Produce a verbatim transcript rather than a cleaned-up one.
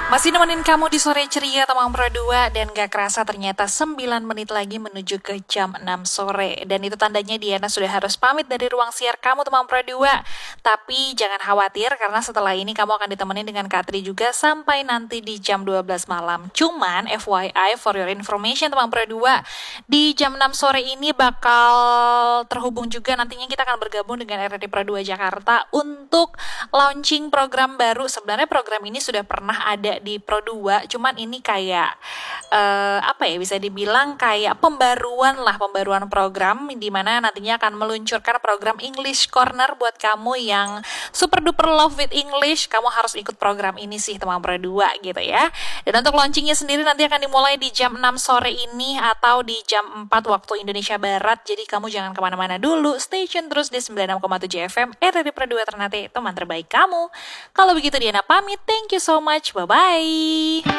Masih nemenin kamu di sore ceria Tamang Pro dua dan gak kerasa ternyata sembilan menit lagi menuju ke jam enam sore. Dan itu tandanya Diana sudah harus pamit dari ruang siar kamu Tamang Pro dua. Tapi jangan khawatir karena setelah ini kamu akan ditemenin dengan Kak Tri juga sampai nanti di jam dua belas malam. Cuman F Y I for your information Tamang Pro dua, di jam enam sore ini bakal terhubung juga nantinya kita akan bergabung dengan R R D Pro dua Jakarta untuk launching program baru. Sebenarnya program ini sudah pernah ada di Pro dua, cuman ini kayak uh, apa ya, bisa dibilang kayak pembaruan lah, pembaruan program di mana nantinya akan meluncurkan program English Corner buat kamu yang super duper love with English. Kamu harus ikut program ini sih teman Pro dua gitu ya. Dan untuk launchingnya sendiri nanti akan dimulai di jam enam sore ini atau di jam empat waktu Indonesia Barat. Jadi kamu jangan kemana-mana dulu, stay tune terus di sembilan puluh enam koma tujuh F M R R D Pro dua Ternate, teman terbaik kamu. Kalau begitu Diana pamit, thank you so much, bye-bye.